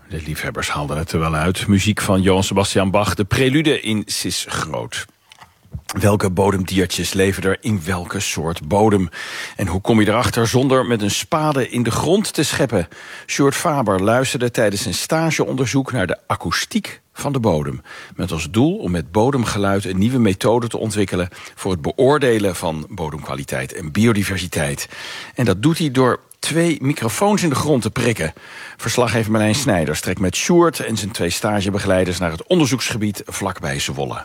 De liefhebbers haalden het er wel uit. Muziek van Johann Sebastian Bach, de prelude in Cis Groot. Welke bodemdiertjes leven er in welke soort bodem? En hoe kom je erachter zonder met een spade in de grond te scheppen? Sjoerd Faber luisterde tijdens een stageonderzoek naar de akoestiek van de bodem. Met als doel om met bodemgeluid een nieuwe methode te ontwikkelen voor het beoordelen van bodemkwaliteit en biodiversiteit. En dat doet hij door 2 microfoons in de grond te prikken. Verslaggever Marlijn Snijders trekt met Sjoerd en zijn 2 stagebegeleiders naar het onderzoeksgebied vlakbij Zwolle.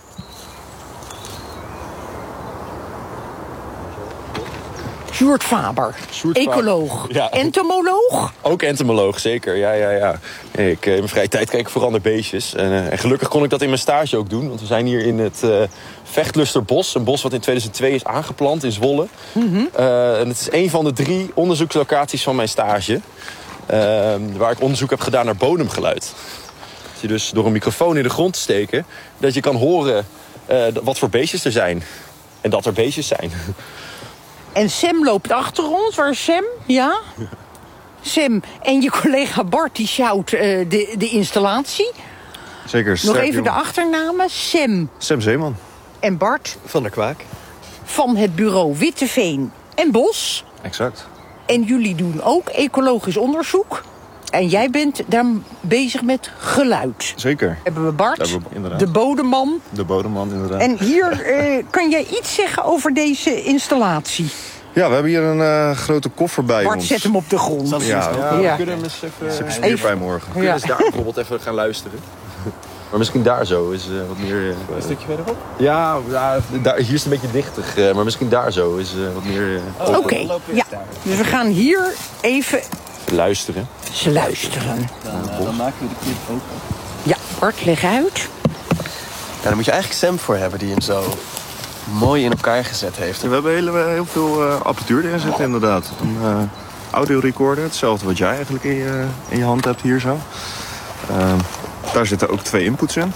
Sjoerd Faber, ecoloog, ja. Entomoloog? Ook entomoloog, zeker. Ja. In mijn vrije tijd kijk ik vooral naar beestjes. En gelukkig kon ik dat in mijn stage ook doen. Want we zijn hier in het Vechtlusterbos. Een bos wat in 2002 is aangeplant in Zwolle. Mm-hmm. En het is een van de 3 onderzoekslocaties van mijn stage. Waar ik onderzoek heb gedaan naar bodemgeluid. Dat je dus door een microfoon in de grond te steken, dat je kan horen wat voor beestjes er zijn. En dat er beestjes zijn. En Sam loopt achter ons. Waar is Sam? Ja? Sam en je collega Bart die sjouwt de installatie. Zeker. Nog even de achternamen. Sam Zeeman. En Bart. Van der Kwaak. Van het bureau Witteveen en Bos. Exact. En jullie doen ook ecologisch onderzoek. En jij bent daar bezig met geluid. Zeker. Hebben we Bart, inderdaad. de bodemman. De bodemman, inderdaad. En hier, kan jij iets zeggen over deze installatie? Ja, we hebben hier een grote koffer bij Bart ons. zet hem op de grond. We kunnen hem eens even spierpijn morgen. We kunnen eens daar bijvoorbeeld even gaan luisteren. Maar misschien daar zo is wat meer... Een stukje verderop? Ja, daar, hier is het een beetje dichtig. Maar misschien daar zo is wat meer... Oké, ja. Dus we gaan hier even... luisteren. Ze luisteren. Dan maken we de clip open. Ja, Bart, leg uit. Ja, daar moet je eigenlijk Sam voor hebben die hem zo mooi in elkaar gezet heeft. We hebben heel veel apparatuur erin zitten, inderdaad. Een audiorecorder, hetzelfde wat jij eigenlijk in je hand hebt hier zo. Daar zitten ook 2 inputs in.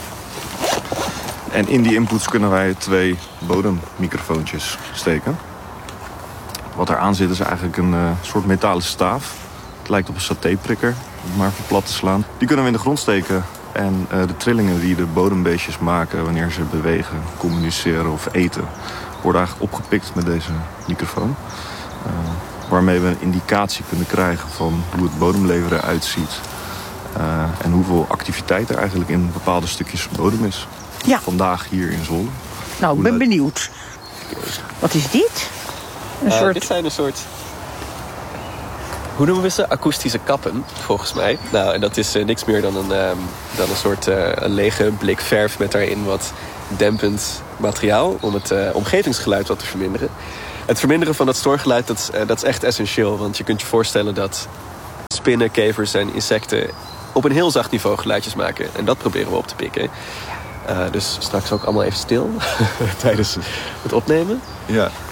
En in die inputs kunnen wij 2 bodemmicrofoontjes steken. Wat eraan zit is eigenlijk een soort metalen staaf. Het lijkt op een satéprikker, om het maar voor plat te slaan. Die kunnen we in de grond steken. En de trillingen die de bodembeestjes maken wanneer ze bewegen, communiceren of eten, worden eigenlijk opgepikt met deze microfoon. Waarmee we een indicatie kunnen krijgen van hoe het bodemleven eruit ziet. En hoeveel activiteit er eigenlijk in bepaalde stukjes bodem is. Ja. Vandaag hier in Zwolle. Nou, ik ben benieuwd. Wat is dit? Dit zijn een soort... Hoe noemen we ze? Akoestische kappen, volgens mij. Nou, en dat is niks meer dan een soort een lege blik verf met daarin wat dempend materiaal om het omgevingsgeluid wat te verminderen. Het verminderen van dat stoorgeluid, dat is echt essentieel. Want je kunt je voorstellen dat spinnen, kevers en insecten op een heel zacht niveau geluidjes maken. En dat proberen we op te pikken. Dus straks ook allemaal even stil tijdens het opnemen. Ja.